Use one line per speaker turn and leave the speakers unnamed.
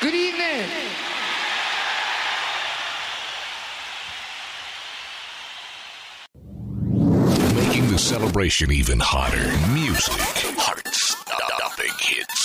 Good evening.
Making the celebration even hotter. Music. Heart-stopping hits.